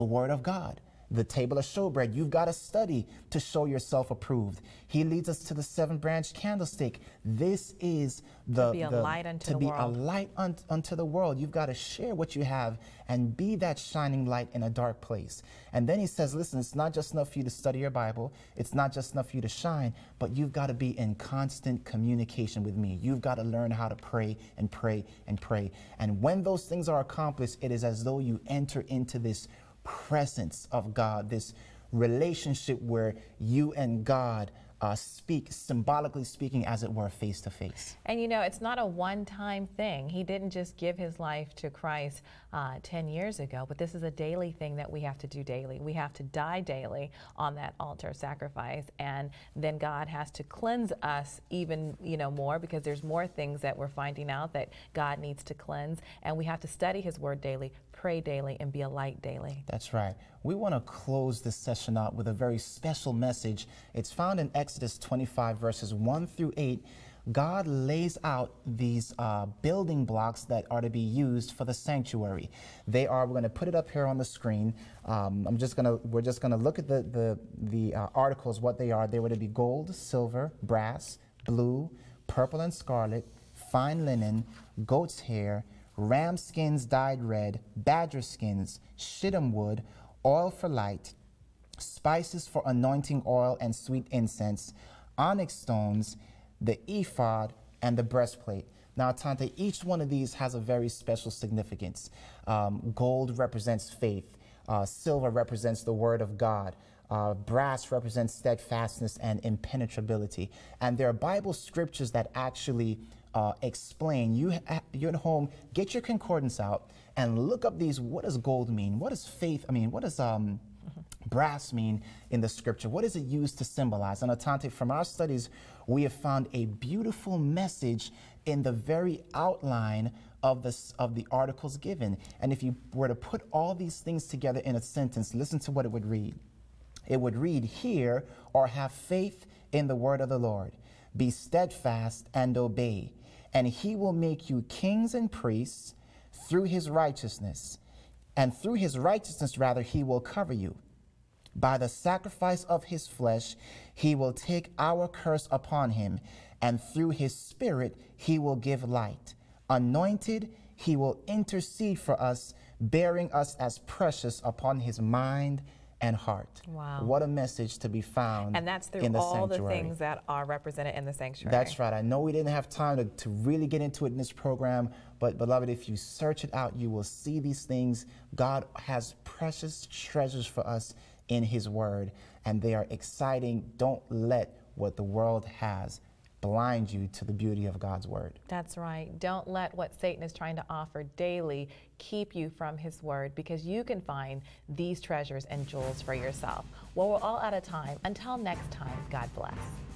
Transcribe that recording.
the Word of God. The table of showbread, you've got to study to show yourself approved. He leads us to the 7-branch candlestick. This is to be a light unto the world. To be a light unto the world. You've got to share what you have and be that shining light in a dark place. And then he says, listen, it's not just enough for you to study your Bible. It's not just enough for you to shine, but you've got to be in constant communication with me. You've got to learn how to pray and pray and pray. And when those things are accomplished, it is as though you enter into this presence of God, this relationship where you and God speak, symbolically speaking, as it were, face to face. And you know, it's not a one-time thing. He didn't just give his life to Christ 10 years ago, but this is a daily thing that we have to do daily. We have to die daily on that altar of sacrifice, and then God has to cleanse us even, more, because there's more things that we're finding out that God needs to cleanse, and we have to study his word daily, pray daily, and be a light daily. That's right. We want to close this session out with a very special message. It's found in Exodus 25, verses 1 through 8. God lays out these building blocks that are to be used for the sanctuary. They are, we're going to put it up here on the screen. We're just going to look at the articles, what they are. They were to be gold, silver, brass, blue, purple and scarlet, fine linen, goat's hair, ram skins dyed red, badger skins, shittim wood, oil for light, spices for anointing oil and sweet incense, onyx stones, the ephod, and the breastplate. Now, Tante, each one of these has a very special significance. Gold represents faith. Silver represents the word of God. Brass represents steadfastness and impenetrability. And there are Bible scriptures that actually explain. You're at home, get your concordance out and look up these. What does gold mean? What does faith, what does brass mean in the scripture? What is it used to symbolize? And Atante, from our studies, we have found a beautiful message in the very outline of the articles given. And if you were to put all these things together in a sentence, listen to what it would read. It would read, hear or have faith in the word of the Lord. Be steadfast and obey, and he will make you kings and priests through his righteousness. And through his righteousness, rather, he will cover you. By the sacrifice of his flesh, he will take our curse upon him, and through his spirit, he will give light. Anointed, he will intercede for us, bearing us as precious upon his mind and heart. Wow. What a message to be found. And that's through in the all sanctuary. The things that are represented in the sanctuary. That's right. I know we didn't have time to really get into it in this program, but beloved, if you search it out, you will see these things. God has precious treasures for us in his word, and they are exciting. Don't let what the world has blind you to the beauty of God's word. That's right. Don't let what Satan is trying to offer daily keep you from his word, because you can find these treasures and jewels for yourself. Well, we're all out of time. Until next time, God bless.